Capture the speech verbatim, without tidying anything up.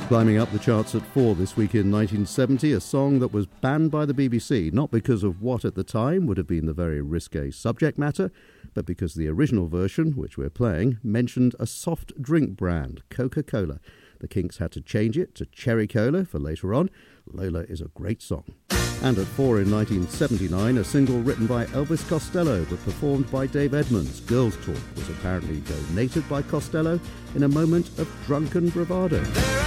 Climbing up the charts at four this week in nineteen seventy, a song that was banned by the B B C, not because of what at the time would have been the very risque subject matter, but because the original version, which we're playing, mentioned a soft drink brand, Coca-Cola. The Kinks had to change it to Cherry Cola for later on. Lola is a great song. And at four in nineteen seventy-nine, a single written by Elvis Costello but performed by Dave Edmunds, Girls Talk, was apparently donated by Costello in a moment of drunken bravado.